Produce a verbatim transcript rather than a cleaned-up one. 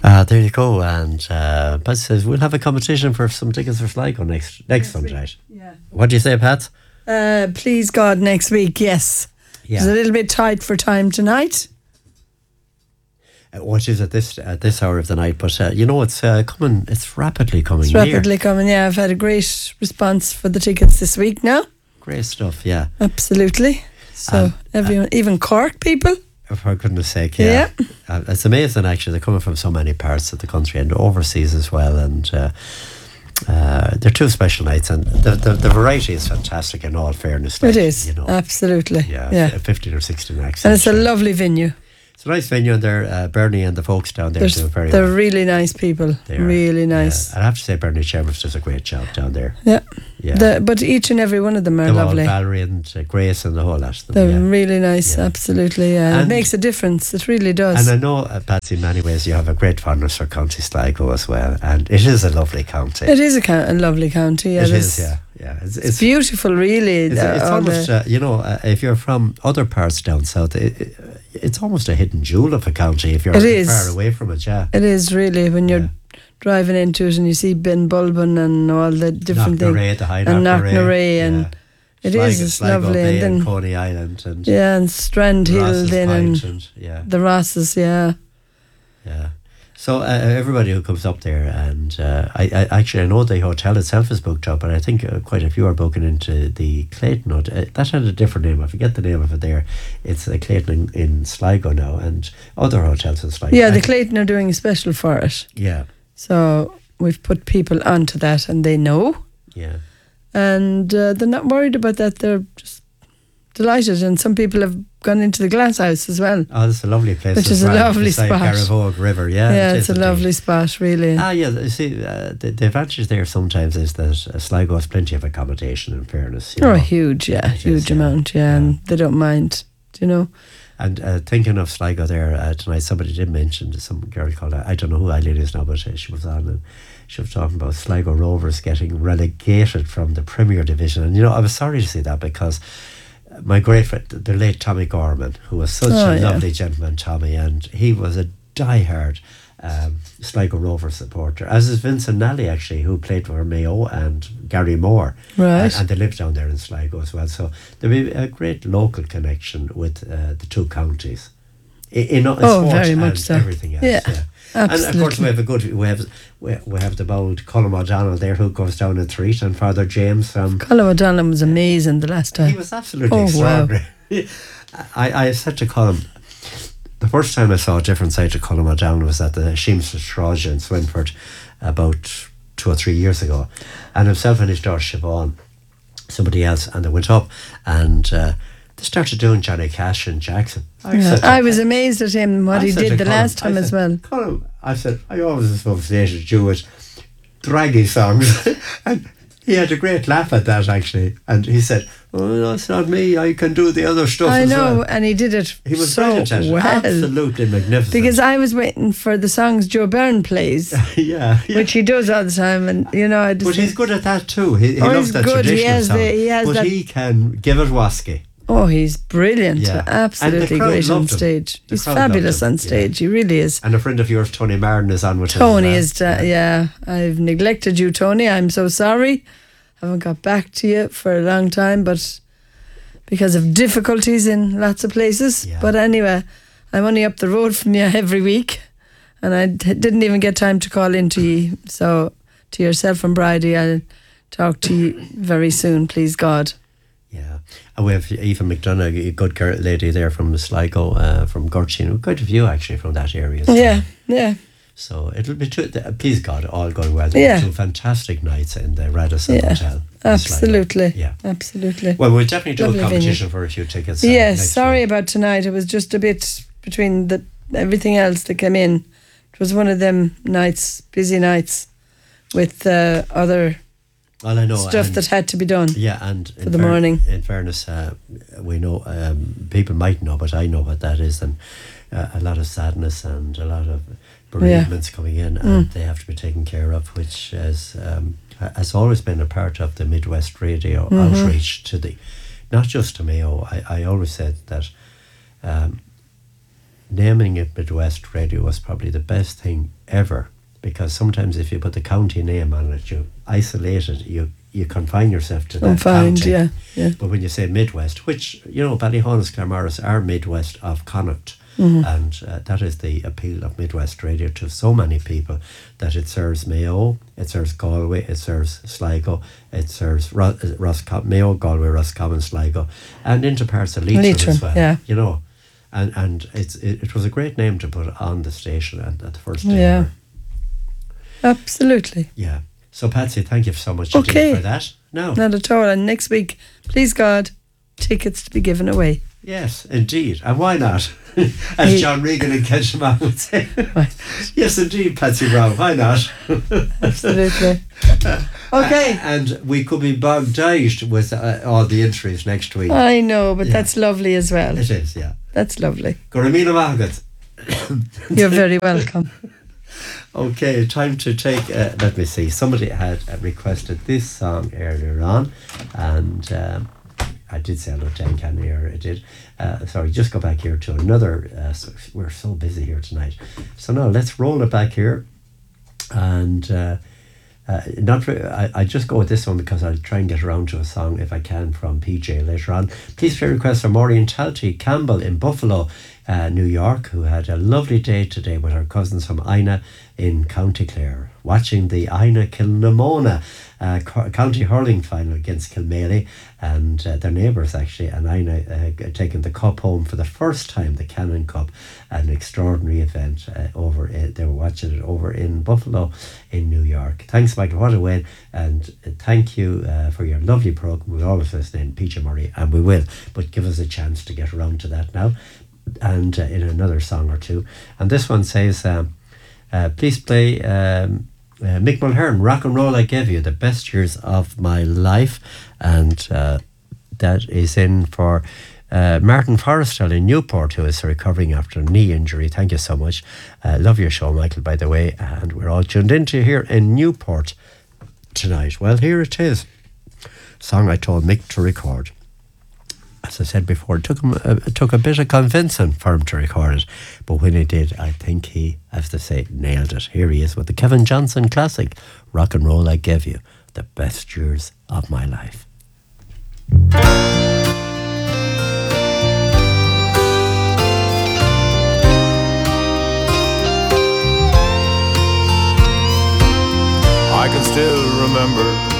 Uh, there you go. And uh, Pat says we'll have a competition for some tickets for Sligo next next Sunday night. Yeah. What do you say, Pat? Uh, please God, next week, yes. Yeah. It's a little bit tight for time tonight. Uh, Which is at this at this hour of the night, but uh, you know it's uh, coming. It's rapidly coming. It's near. rapidly coming, yeah. I've had a great response for the tickets this week now. Great stuff. Yeah. Absolutely. So Um, everyone, even Cork people. For goodness sake, yeah. Uh, it's amazing actually. They're coming from so many parts of the country and overseas as well, and uh, uh, they're two special nights, and the, the the variety is fantastic. In all fairness, like, It is, you know, absolutely. yeah, Yeah. f- fifteen or sixteen acts. And it's a lovely venue. It's a nice venue, and they're uh, Bernie and the folks down there There's, do very they're well. really nice people. They are, Really nice. Yeah. I have to say, Bernie Chambers does a great job down there. Yeah. Yeah. The, but each and every one of them are They're all lovely. Valerie and uh, Grace and the whole lot of them. They're yeah. really nice, Yeah. absolutely. Yeah. It And- makes a difference. It really does. And I know, uh, Patsy, in many ways you have a great fondness for County Sligo as well, and it is a lovely county. It is a, co- a lovely county. Yeah, It there's- is, yeah, yeah. It's, It's beautiful, really. It's, uh, it's all almost, the- uh, you know, uh, if you're from other parts down south, it, it, it's almost a hidden jewel of a county if you're It is. far away from it, yeah. It is really when you're Yeah. driving into it and you see Ben Bulbin and all the different things. Knocknarea, the high and Knocknarea, Knocknarea, and yeah. it Sligo- is, it's Sligo lovely. Bay And then, and Coney Island and yeah, and Strand Hill Ross's then Point and and yeah, the Rosses, yeah. yeah. So uh, everybody who comes up there, and uh, I, I actually I know the hotel itself is booked up, but I think uh, quite a few are booking into the Clayton. Hot- Uh, that had a different name. I forget the name of it there. It's uh, Clayton in, in Sligo now, and other hotels in Sligo. Yeah, the I- Clayton are doing a special for it. yeah, So we've put people onto that and they know. yeah. And uh, they're not worried about that. They're just delighted. And some people have gone into the Glass House as well. Oh, it's a lovely place. Which as is a well, lovely beside spot. Garavogue River, yeah. Yeah, it it's is a indeed. lovely spot, really. Ah, yeah. You see, uh, the, the advantage there sometimes is that uh, Sligo has plenty of accommodation. In fairness, you Oh, know. huge, yeah, It is, huge yeah. amount, yeah, and they don't mind, do you know. And uh, thinking of Sligo there uh, tonight, somebody did mention some girl called, I don't know who Eileen is now, but uh, she was on and she was talking about Sligo Rovers getting relegated from the Premier Division. And, you know, I was sorry to see that because my great friend, the late Tommy Gorman, who was such Oh, a yeah. lovely gentleman, Tommy, and he was a diehard um, Sligo Rovers supporter, as is Vincent Nally, actually, who played for Mayo and Gary Moore. Right. And, and they live down there in Sligo as well. So there'll be a great local connection with uh, the two counties. In, in, in Oh, sport very much and so. everything else. Yeah, Yeah. And of course absolutely. we have a good we have we, we have the bold Colm O'Donnell there who goes down in Threat, and Father James from Colin O'Donnell was amazing the last time. he was absolutely Oh, wow. extraordinary. I, I said to Colm, the first time I saw a different side to Colm O'Donnell was at the Sheamus Straja in Swinford about two or three years ago, and himself and his daughter Siobhan, somebody else, and they went up and uh, they started doing Johnny Cash and Jackson. I, Yeah, said to- I was amazed at him, what I he said did to the Colm, last I time as said, well. Colm, I said, I always associated you with draggy songs. And he had a great laugh at that, actually. And he said, oh, that's not me. I can do the other stuff I as know, well. and he did it He was so brilliant at it. well. Absolutely magnificent. Because I was waiting for the songs Joe Byrne plays, yeah, yeah. which he does all the time, and you know, I just But he's good at that too. He, he Oh, loves he's that good. He traditional has song. the- he has but that- he can give it wasky. oh, he's brilliant, Yeah. And the absolutely crowd great on loved him. stage. The He's crowd loved fabulous him, on yeah. stage. He really is. And a friend of yours, Tony Martin, is on with him. Tony as is, well. uh, yeah. I've neglected you, Tony. I'm so sorry. Haven't got back to you for a long time, but because of difficulties in lots of places. Yeah. But anyway, I'm only up the road from you every week, and I d- didn't even get time to call in to you. So to yourself and Bridie, I'll talk to you very soon, please God. Yeah, and we have Eva McDonough, a good girl lady there from Sligo, uh, from Gurchin. Quite a few actually from that area. as well. Yeah, yeah. So it'll be two, uh, please God, all going well. There'll Yeah. be two fantastic nights in the Radisson Yeah, Hotel. in Sligo. Absolutely. Yeah. Absolutely. Well, we'll definitely do Lovely a competition for a few tickets. uh, Yes, next sorry week. about tonight. It was just a bit between the everything else that came in. It was one of them nights, busy nights, with uh, other Well, I know stuff and- that had to be done. Yeah, and for the morning. In fairness, uh, we know um, people might know, but I know what that is, and uh, a lot of sadness and a lot of bereavements coming in, and Mm. they have to be taken care of, which is um, has always been a part of the Midwest Radio Mhm. outreach to the, not just to Mayo. I, I always said that um, naming it Midwest Radio was probably the best thing ever, because sometimes if you put the county name on it, you isolate it, you you confine yourself to that Confined, county. yeah, yeah. But when you say Midwest, which, you know, Ballyhaunis, Claremorris are Midwest of Connacht, Mm-hmm. and uh, that is the appeal of Midwest Radio to so many people, that it serves Mayo, it serves Galway, it serves Sligo, it serves Ro- Roscommon, Mayo, Galway, Roscommon, Sligo, and into parts of Leitrim, Leitrim, as well. yeah. You know, and and it's it, it was a great name to put on the station at, at the first day. Yeah. ever. Absolutely. Yeah. So Patsy, thank you so much Okay. indeed for that. No. Not at all. And next week, please God, tickets to be given away. Yes, indeed. And why not? As Hey. John Regan and Ketchman would say. Why? Yes, indeed, Patsy Brown. Why not? Absolutely. Okay. And we could be bogged down with uh, all the entries next week. I know, but Yeah. that's lovely as well. It is, yeah. That's lovely. Goramina Mahagat. You're very welcome. Okay, time to take, uh, let me see, somebody had uh, requested this song earlier on, and um, I did say hello to Anne here, I did. Uh, sorry, just go back here to another, uh, so we're so busy here tonight. So now let's roll it back here, and uh, uh, not. Re- I, I just go with this one because I'll try and get around to a song if I can from P J later on. Please play request for Maureen Talty Campbell in Buffalo, uh, New York, who had a lovely day today with her cousins from Ina in County Clare, watching the Ina Kilnamona uh, co- county hurling final against Kilmaley, and uh, their neighbours actually, and Ina uh, taking the cup home for the first time, the Cannon Cup, an extraordinary event uh, over. Uh, they were watching it over in Buffalo, in New York. Thanks, Michael. What a win, and uh, thank you uh, for your lovely programme. We'll always listen in, P J Murray, and we will. But give us a chance to get around to that now, and uh, in another song or two. And this one says. Um, Uh, please play um, uh, Mick Mulhern, Rock and Roll I Gave You, the best years of my life. And uh, that is in for uh, Martin Forrestal in Newport, who is recovering after a knee injury. Thank you so much. Uh, love your show, Michael, by the way. And we're all tuned into you here in Newport tonight. Well, here it is. Song I told Mick to record. As I said before, it took him uh, it took a bit of convincing for him to record it, but when he did, I think he, as they say, nailed it. Here he is with the Kevin Johnson classic, Rock and Roll I Gave You, the best years of my life. I can still remember